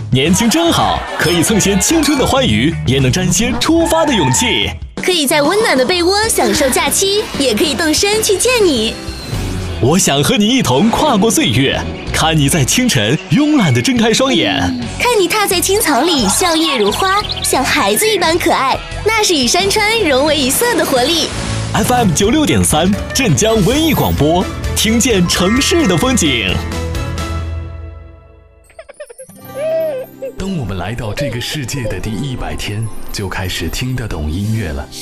年轻真好，可以蹭些青春的欢愉，也能沾些出发的勇气。 可以在温暖的被窝享受假期，也可以动身去见你。 我想和你一同跨过岁月，看你在清晨慵懒地睁开双眼， 看你踏在青草里笑靥如花，像孩子一般可爱，那是与山川融为一色的活力。 FM 96.3镇江文艺广播，听见城市的风景。当我们来到这个世界的第100天，就开始听得懂音乐了。